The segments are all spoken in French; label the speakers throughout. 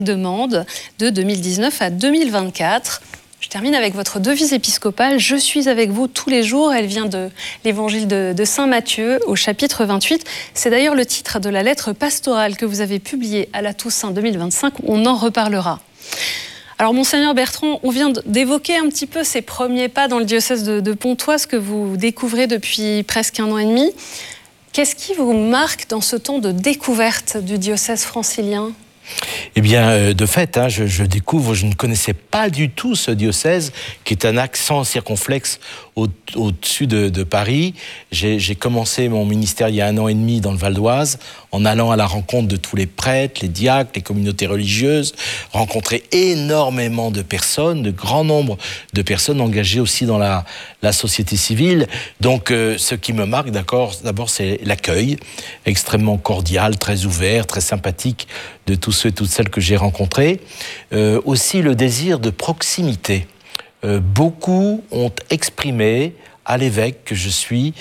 Speaker 1: demande de 2019 à 2024. Je termine avec votre devise épiscopale. Je suis avec vous tous les jours. Elle vient de l'évangile de Saint Matthieu au chapitre 28. C'est d'ailleurs le titre de la lettre pastorale que vous avez publiée à la Toussaint 2025. On en reparlera. Alors, Monseigneur Bertrand, on vient d'évoquer un petit peu ces premiers pas dans le diocèse de Pontoise que vous découvrez depuis presque 1 an et demi. Qu'est-ce qui vous marque dans ce temps de découverte du diocèse francilien ?
Speaker 2: Eh bien, de fait, je découvre, je ne connaissais pas du tout ce diocèse, qui est un accent circonflexe au-dessus de Paris. J'ai commencé mon ministère il y a 1 an et demi dans le Val d'Oise, en allant à la rencontre de tous les prêtres, les diacres, les communautés religieuses, rencontrer énormément de personnes, de grands nombres de personnes engagées aussi dans la société civile. Donc, ce qui me marque, d'abord, c'est l'accueil extrêmement cordial, très ouvert, très sympathique de tous ceux et toutes celles que j'ai rencontrés. Aussi le désir de proximité. Beaucoup ont exprimé à l'évêque que je suis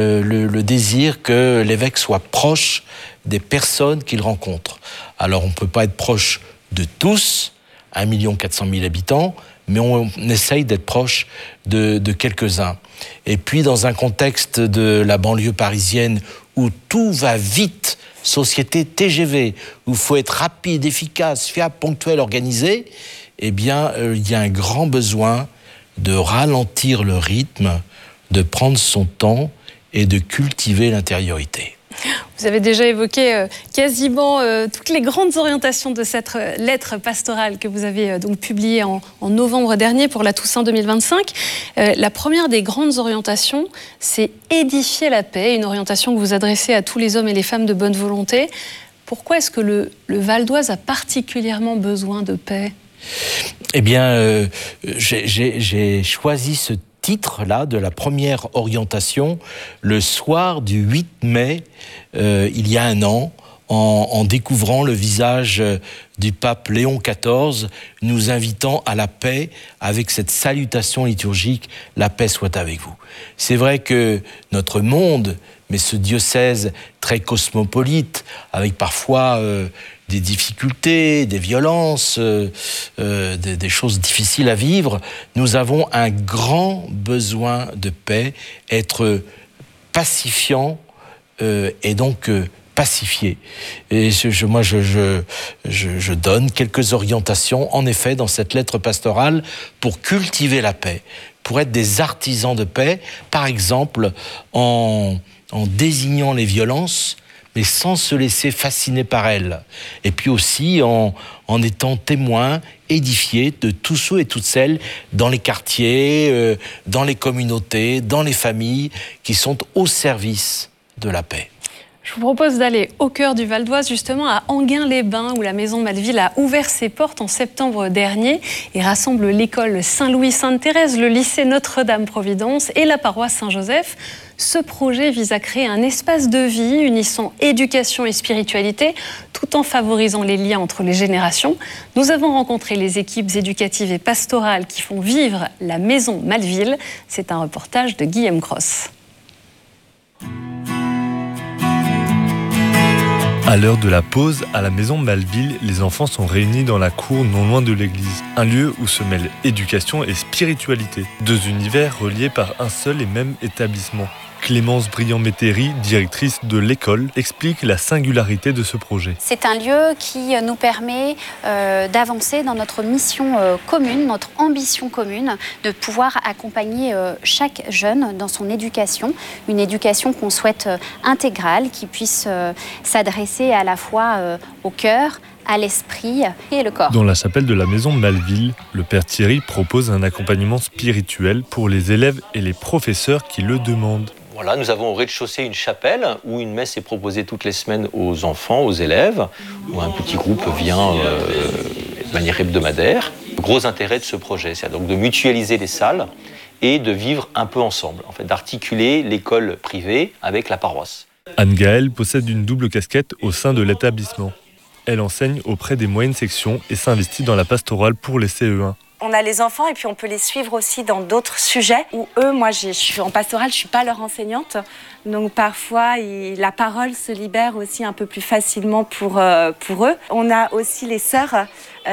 Speaker 2: le désir que l'évêque soit proche des personnes qu'il rencontre. Alors on ne peut pas être proche de tous, 1 400 000 habitants, mais on essaye d'être proche de quelques-uns. Et puis dans un contexte de la banlieue parisienne où tout va vite, société TGV, où il faut être rapide, efficace, fiable, ponctuel, organisé, eh bien, il y a un grand besoin de ralentir le rythme, de prendre son temps et de cultiver l'intériorité.
Speaker 1: Vous avez déjà évoqué quasiment toutes les grandes orientations de cette lettre pastorale que vous avez donc publiée en novembre dernier pour la Toussaint 2025. La première des grandes orientations, c'est édifier la paix, une orientation que vous adressez à tous les hommes et les femmes de bonne volonté. Pourquoi est-ce que le Val d'Oise a particulièrement besoin de paix ?
Speaker 2: Eh bien, j'ai choisi ce titre-là de la première orientation le soir du 8 mai, il y a 1 an, en découvrant le visage du pape Léon XIV, nous invitant à la paix avec cette salutation liturgique « La paix soit avec vous ». C'est vrai que notre monde, mais ce diocèse très cosmopolite, avec parfois des difficultés, des violences, des choses difficiles à vivre, nous avons un grand besoin de paix, être pacifiant et donc pacifié. Et je donne quelques orientations, en effet, dans cette lettre pastorale, pour cultiver la paix, pour être des artisans de paix, par exemple en désignant les violences, mais sans se laisser fasciner par elles. Et puis aussi en étant témoin, édifié de tous ceux et toutes celles dans les quartiers, dans les communautés, dans les familles, qui sont au service de la paix.
Speaker 1: Je vous propose d'aller au cœur du Val d'Oise, justement à Enghien-les-Bains, où la Maison Malville a ouvert ses portes en septembre dernier et rassemble l'école Saint-Louis-Sainte-Thérèse, le lycée Notre-Dame-Providence et la paroisse Saint-Joseph. Ce projet vise à créer un espace de vie unissant éducation et spiritualité, tout en favorisant les liens entre les générations. Nous avons rencontré les équipes éducatives et pastorales qui font vivre la Maison Malville. C'est un reportage de Guillaume Cross.
Speaker 3: À l'heure de la pause, à la Maison Malville, les enfants sont réunis dans la cour non loin de l'église. Un lieu où se mêlent éducation et spiritualité. 2 univers reliés par un seul et même établissement. Clémence Briand-Métairie, directrice de l'école, explique la singularité de ce projet.
Speaker 4: C'est un lieu qui nous permet d'avancer dans notre mission commune, notre ambition commune, de pouvoir accompagner chaque jeune dans son éducation, une éducation qu'on souhaite intégrale, qui puisse s'adresser à la fois au cœur, à l'esprit et le corps.
Speaker 3: Dans la chapelle de la Maison Malville, le Père Thierry propose un accompagnement spirituel pour les élèves et les professeurs qui le demandent.
Speaker 5: Voilà, nous avons au rez-de-chaussée une chapelle où une messe est proposée toutes les semaines aux enfants, aux élèves, où un petit groupe vient de manière hebdomadaire. Le gros intérêt de ce projet, c'est donc de mutualiser les salles et de vivre un peu ensemble, en fait, d'articuler l'école privée avec la paroisse.
Speaker 3: Anne-Gaëlle possède une double casquette au sein de l'établissement. Elle enseigne auprès des moyennes sections et s'investit dans la pastorale pour les CE1.
Speaker 6: On a les enfants et puis on peut les suivre aussi dans d'autres sujets où eux, moi je suis en pastorale, je ne suis pas leur enseignante. Donc parfois, la parole se libère aussi un peu plus facilement pour eux. On a aussi les sœurs